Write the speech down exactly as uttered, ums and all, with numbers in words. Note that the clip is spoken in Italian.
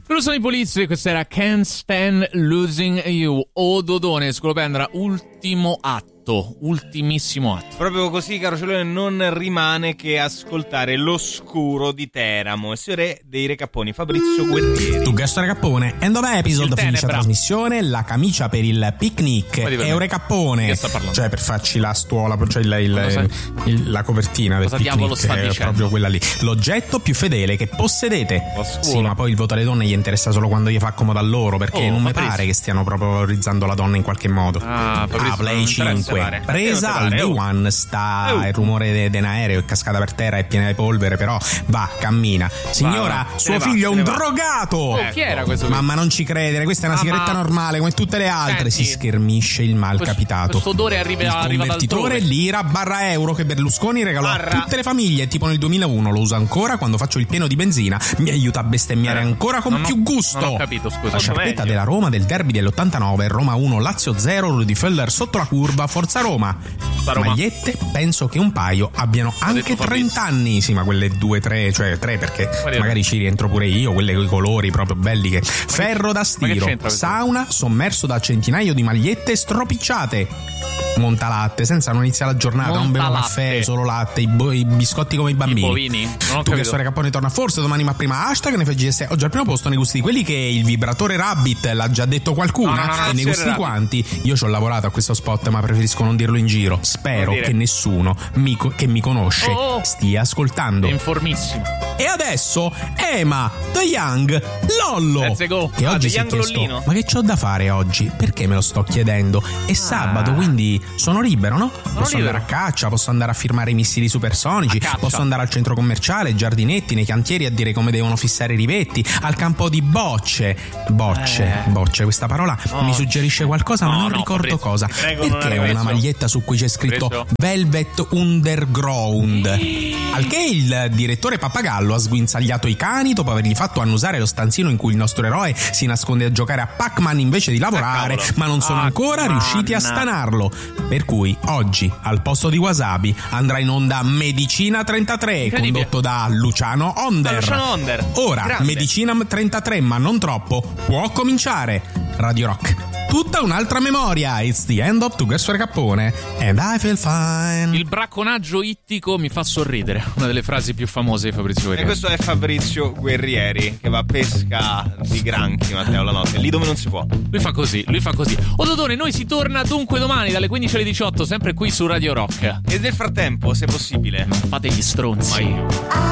Produzione di Polizia, questa era Can't Stand Losing You. O Dodone, Scolopendra, ultimo atto. Ultimissimo atto. Proprio così, caro Celone, non rimane che ascoltare l'oscuro di Teramo. Il signore dei Recapponi, Fabrizio Guerrieri. Tu Gasto Recappone, end of episode, finisce la trasmissione, la camicia per il picnic, è un Recappone, cioè per farci la stuola, cioè il, il, il, la copertina del picnic, è proprio quella lì. L'oggetto più fedele che possedete. Sì, ma poi il voto alle donne gli interessa solo quando gli fa comodo a loro, perché oh, non mi pare che stiano proprio valorizzando la donna in qualche modo. Ah, ah Play cinque. Presa al day one, sta uh. il rumore di un aereo, è cascata per terra, è piena di polvere, però va, cammina. Signora, va, va. suo figlio è un drogato. Oh, chi era questo? Mamma, non ci credere, questa è una ah, sigaretta ma... normale come tutte le altre. Senti, si schermisce il mal questo, capitato. Questo odore arriva, il arriva convertitore lira barra euro che Berlusconi regalò barra. a tutte le famiglie, tipo nel duemilauno. Lo uso ancora quando faccio il pieno di benzina, mi aiuta a bestemmiare eh. ancora con non più ho, gusto. Non ho capito, scusa. La sciarpetta della Roma del derby dell'ottantanove, Roma uno Lazio zero, Rudy Feller sotto la curva, Forza Roma. Roma. Magliette penso che un paio abbiano anche trenta anni. Sì, ma quelle due, tre, cioè tre, perché magari ci rientro pure io, quelle con i colori proprio belli che... Ferro da stiro, sauna sommerso da centinaio di magliette stropicciate. Montalatte, senza non iniziare la giornata, non bevo caffè, solo latte, i, bo- i biscotti come i bambini. I bovini. Non ho tu che Storia Cappone torna forse domani, ma prima hashtag ne F G S oggi al primo posto nei gusti di quelli che il vibratore Rabbit l'ha già detto qualcuna, no, no, no, e nei gusti di quanti io ci ho lavorato a questo spot, ma preferisco non dirlo in giro. Spero che nessuno mi co- che mi conosce oh, stia ascoltando. È informissimo. E adesso Ema, The Young, Lollo, Let's go. che ah, oggi si è chiesto Lollino. Ma che c'ho da fare oggi? Perché me lo sto chiedendo? È ah. sabato, quindi sono libero, no? Sono posso libero. andare a caccia, posso andare a firmare i missili supersonici, posso andare al centro commerciale, giardinetti, nei cantieri a dire come devono fissare i rivetti, al campo di bocce. Bocce, eh. bocce, questa parola oh. mi suggerisce qualcosa, no, ma non no, ricordo Fabrizio, cosa. Prego, perché è una maglietta su cui c'è scritto Preso. Velvet Underground. Al che il direttore Pappagallo ha sguinzagliato i cani dopo avergli fatto annusare lo stanzino in cui il nostro eroe si nasconde a giocare a Pac-Man invece di lavorare, ah, ma non sono ah, ancora man. riusciti a stanarlo. Per cui oggi al posto di Wasabi andrà in onda Medicina trentatré, condotto da Luciano Onder. Luciano Onder. Ora Grande. Medicina trentatré, ma non troppo, può cominciare. Radio Rock, tutta un'altra memoria. It's the end of Two Girls for Cappone and I feel fine. Il bracconaggio ittico mi fa sorridere, una delle frasi più famose di Fabrizio Guerrieri. E questo è Fabrizio Guerrieri che va a pesca di granchi, Matteo, la notte, lì dove non si può. Lui fa così, lui fa così. O Dodone, noi si torna dunque domani dalle quindici alle diciotto, sempre qui su Radio Rock. E nel frattempo, se possibile, fate gli stronzi. Mai.